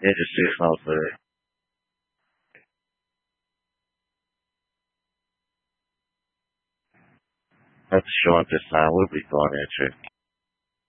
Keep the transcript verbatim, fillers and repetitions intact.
Yeah, just six months later. That's short this time. We'll be going there, trick.